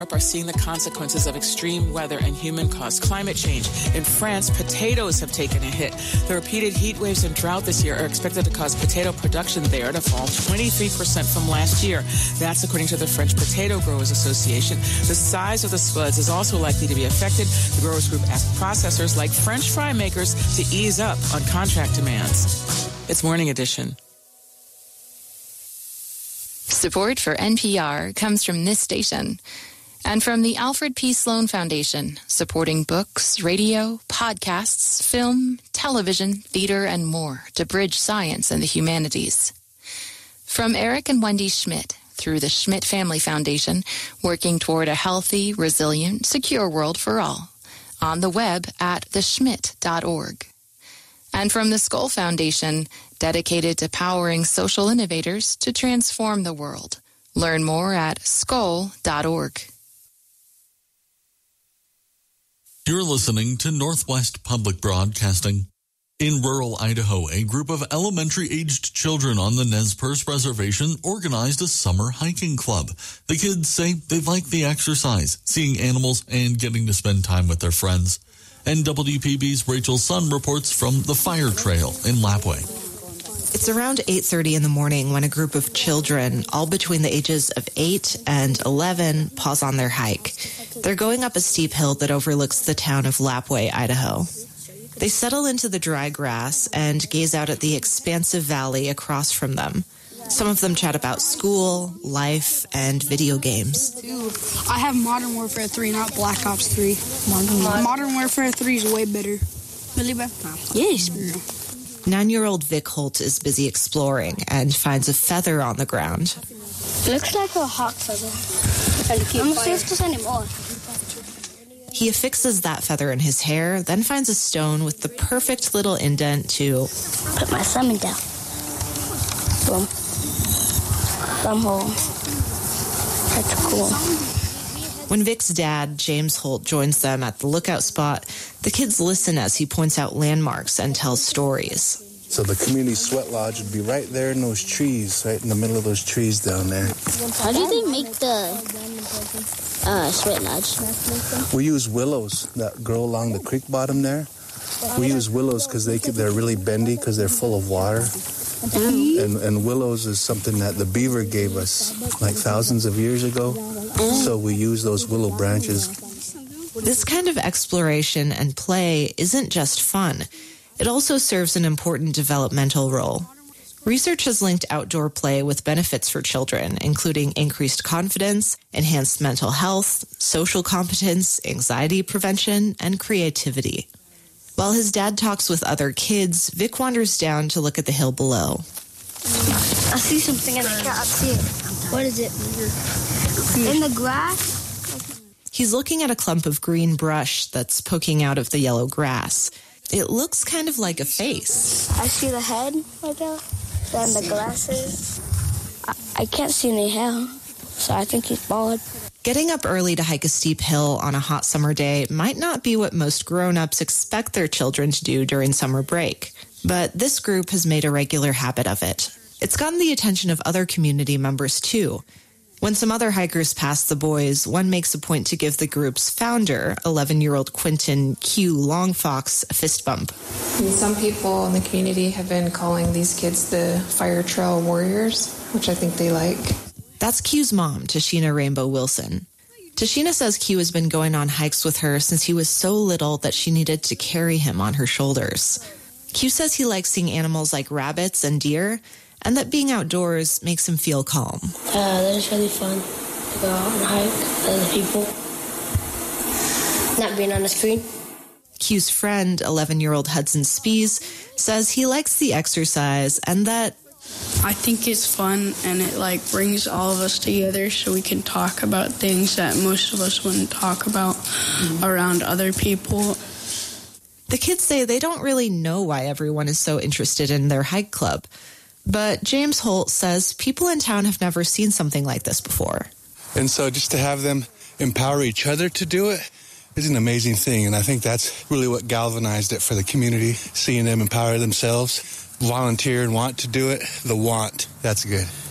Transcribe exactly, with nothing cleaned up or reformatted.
are seeing the consequences of extreme weather and human-caused climate change. In France, potatoes have taken a hit. The repeated heat waves and drought this year are expected to cause potato production there to fall twenty-three percent from last year. That's according to the French Potato Growers Association. The size of the spuds is also likely to be affected. The growers group asked processors like French fry makers to ease up on contract demands. It's Morning Edition. Support for N P R comes from this station and from the Alfred P. Sloan Foundation, supporting books, radio, podcasts, film, television, theater, and more to bridge science and the humanities. From Eric and Wendy Schmidt, through the Schmidt Family Foundation, working toward a healthy, resilient, secure world for all. On the web at the schmidt dot org. And from the Skoll Foundation, dedicated to powering social innovators to transform the world. Learn more at skoll dot org. You're listening to Northwest Public Broadcasting. In rural Idaho, a group of elementary-aged children on the Nez Perce Reservation organized a summer hiking club. The kids say they like the exercise, seeing animals, and getting to spend time with their friends. N W P B's Rachel Sun reports from the Fire Trail in Lapwai. It's around eight thirty in the morning when a group of children, all between the ages of eight and eleven, pause on their hike. They're going up a steep hill that overlooks the town of Lapwai, Idaho. They settle into the dry grass and gaze out at the expansive valley across from them. Some of them chat about school, life, and video games. I have Modern Warfare three, not Black Ops three. Modern, Modern Warfare three is way better. Really bad? Yes. Nine-year-old Vic Holt is busy exploring and finds a feather on the ground. It looks like a hawk feather. I'm not sure if there's any more. He affixes that feather in his hair, then finds a stone with the perfect little indent to put my thumb in down. Boom. Thumb hole. That's cool. When Vic's dad, James Holt, joins them at the lookout spot, the kids listen as he points out landmarks and tells stories. So the community sweat lodge would be right there in those trees, right in the middle of those trees down there. How do they make the uh, sweat lodge? We use willows that grow along the creek bottom there. We use willows because they, they're really bendy because they're full of water. And, and willows is something that the beaver gave us like thousands of years ago. So we use those willow branches. This kind of exploration and play isn't just fun. It also serves an important developmental role. Research has linked outdoor play with benefits for children, including increased confidence, enhanced mental health, social competence, anxiety prevention, and creativity. While his dad talks with other kids, Vic wanders down to look at the hill below. I see something and I can't see it. What is it? In the grass? He's looking at a clump of green brush that's poking out of the yellow grass. It looks kind of like a face. I see the head right there, then the glasses. I, I can't see any hair, so I think he's bald. Getting up early to hike a steep hill on a hot summer day might not be what most grown-ups expect their children to do during summer break. But this group has made a regular habit of it. It's gotten the attention of other community members, too. When some other hikers pass the boys, one makes a point to give the group's founder, eleven-year-old Quentin Q. Longfox, a fist bump. And some people in the community have been calling these kids the Fire Trail Warriors, which I think they like. That's Q's mom, Tashina Rainbow Wilson. Tashina says Q has been going on hikes with her since he was so little that she needed to carry him on her shoulders. Q says he likes seeing animals like rabbits and deer, and that being outdoors makes him feel calm. Uh, that is really fun to go out and hike with other people, not being on the screen. Q's friend, eleven-year-old Hudson Spees, says he likes the exercise and that I think it's fun and it like brings all of us together so we can talk about things that most of us wouldn't talk about mm-hmm. around other people. The kids say they don't really know why everyone is so interested in their hike club. But James Holt says people in town have never seen something like this before. And so just to have them empower each other to do it is an amazing thing. And I think that's really what galvanized it for the community, seeing them empower themselves, volunteer and want to do it. The want, that's good.